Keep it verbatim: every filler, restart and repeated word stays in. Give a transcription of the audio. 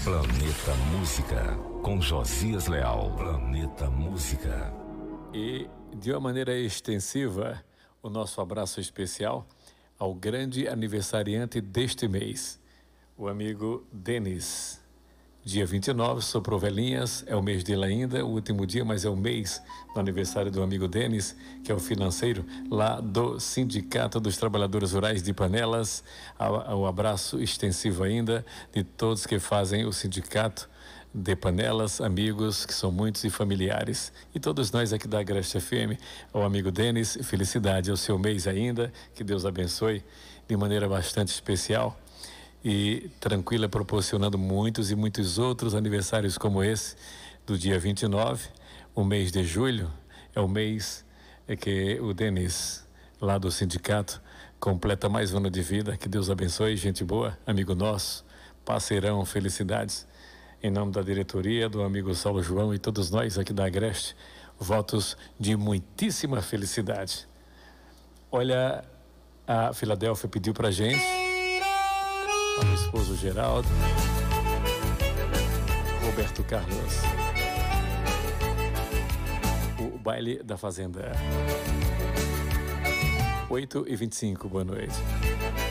Planeta Música, com Josias Leal. Planeta Música. E, de uma maneira extensiva, o nosso abraço especial ao grande aniversariante deste mês, o amigo Denis. Dia vinte e nove, soprou velhinhas, é o mês dele ainda, o último dia, mas é o mês do aniversário do amigo Denis, que é o financeiro lá do Sindicato dos Trabalhadores Rurais de Panelas. O abraço extensivo ainda de todos que fazem o Sindicato de Panelas, amigos que são muitos e familiares. E todos nós aqui da Agreste F M, ao amigo Denis, felicidade ao seu mês ainda, que Deus abençoe de maneira bastante especial e tranquila, proporcionando muitos e muitos outros aniversários como esse do dia vinte e nove. O mês de julho é o mês é que o Denis, lá do sindicato, completa mais um ano de vida. Que Deus abençoe, gente boa, amigo nosso, parceirão, felicidades. Em nome da diretoria, do amigo Saulo João e todos nós aqui da Agreste, votos de muitíssima felicidade. Olha, a Filadélfia pediu pra gente, para o esposo Geraldo, Roberto Carlos, o baile da fazenda. Oito e vinte e cinco, boa noite.